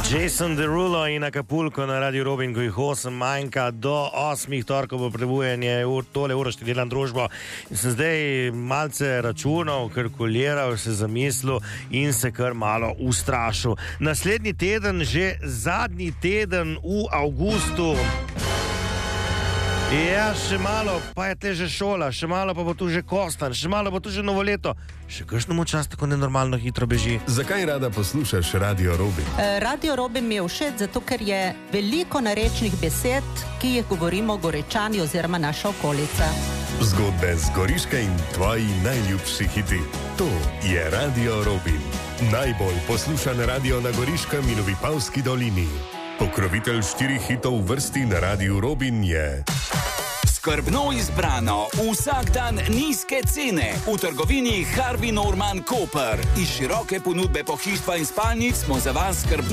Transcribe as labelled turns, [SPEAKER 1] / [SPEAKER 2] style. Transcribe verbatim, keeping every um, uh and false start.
[SPEAKER 1] Jason Derulo in Acapulco na Radio Robin, ko jih osem manjka do osmih torkov bo prebujanje, tole uro še delam družbo. In sem zdaj malce računal, kalkuliral, se zamislil in se kar malo ustrašil. Naslednji teden, že zadnji teden v avgustu. Ja, še malo, pa je te že šola, še malo pa bo tu že Kostan, še malo bo tu že novo leto. Še kakšnemu čas tako nenormalno hitro beži.
[SPEAKER 2] Zakaj rada poslušaš Radio Robin?
[SPEAKER 3] Radio Robin mi je všeč, zato ker je veliko narečnih besed, ki jih govorimo Goričani oziroma naša okolica.
[SPEAKER 2] Zgodbe z Goriške in tvoji najljubši hiti. To je Radio Robin. Najbolj poslušan radio na Goriškem in v Vipavski dolini. Pokrovitelj štirih hitov v vrsti na Radiu Robin je...
[SPEAKER 4] Skrbno izbrano, vsak dan nizke cene. V trgovini Harvey Norman Koper. Iz široke ponudbe pohištva in spalnic smo za vas skrbno